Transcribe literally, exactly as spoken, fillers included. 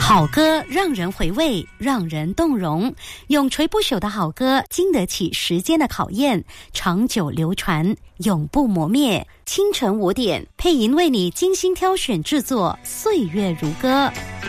好歌让人回味，让人动容，永垂不朽的好歌经得起时间的考验，长久流传，永不磨灭。清晨五点，配音为你精心挑选制作，岁月如歌。